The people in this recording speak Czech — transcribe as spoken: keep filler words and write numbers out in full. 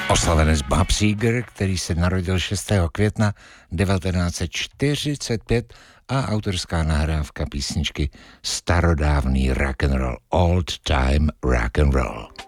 Oslavenec Bob Seger, který se narodil šestého května devatenáct set čtyřicet pět a autorská nahrávka písničky Starodávný rock and roll, Old Time Rock and Roll.